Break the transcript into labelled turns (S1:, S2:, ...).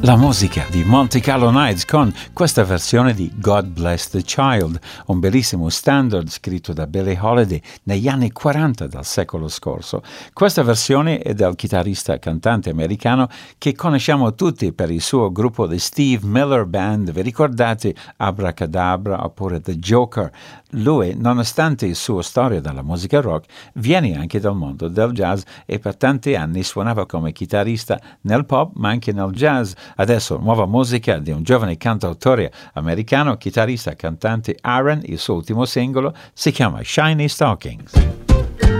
S1: La musica di Monte Carlo Nights con questa versione di God Bless the Child, un bellissimo standard scritto da Billie Holiday negli anni 40 del secolo scorso. Questa versione è del chitarrista e cantante americano che conosciamo tutti per il suo gruppo The Steve Miller Band. Vi ricordate Abracadabra oppure The Joker? Lui, nonostante il suo storia dalla musica rock, viene anche dal mondo del jazz e per tanti anni suonava come chitarrista nel pop ma anche nel jazz. Adesso nuova musica di un giovane cantautore americano, chitarrista e cantante Aaron. Il suo ultimo singolo si chiama Shiny Stockings.